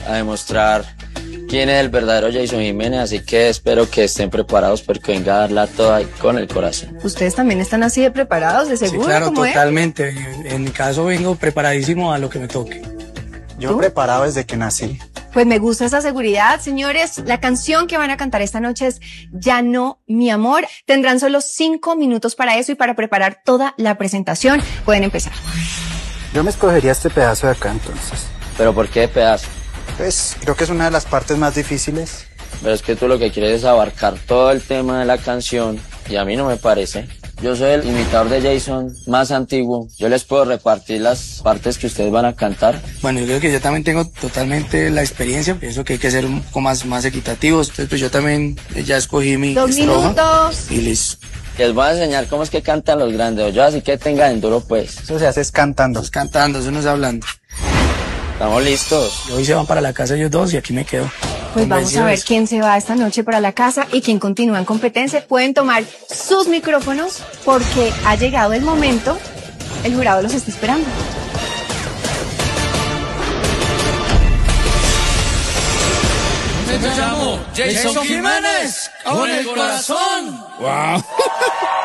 a demostrar quién es el verdadero Jason Jiménez, así que espero que estén preparados porque venga a darla toda con el corazón. ¿Ustedes también están así de preparados, de seguro? Sí, claro, ¿Cómo totalmente. En mi caso vengo preparadísimo a lo que me toque. Yo preparado desde que nací. Pues me gusta esa seguridad, señores. La canción que van a cantar esta noche es Ya no, mi amor. Tendrán solo 5 minutos para eso y para preparar toda la presentación. Pueden empezar. Yo me escogería este pedazo de acá entonces. ¿Pero por qué de pedazo? Pues creo que es una de las partes más difíciles. Pero es que tú lo que quieres es abarcar todo el tema de la canción y a mí no me parece. Yo soy el imitador de Jason más antiguo. Yo les puedo repartir las partes que ustedes van a cantar. Bueno, yo creo que yo también tengo totalmente la experiencia. Pienso que hay que ser un poco más equitativos. Entonces, pues yo también ya escogí mi 2 estrofa. minutos. Y listo. Les voy a enseñar cómo es que cantan los grandes. Yo así que tengan duro pues. Eso se hace es cantando. Pues cantando, eso no es hablando. Estamos listos. Y hoy se van para la casa ellos dos y aquí me quedo. Pues vamos a ver quién se va esta noche para la casa y quién continúa en competencia. Pueden tomar sus micrófonos porque ha llegado el momento. El jurado los está esperando. Me llamo Jason Jiménez con el corazón. ¡Wow!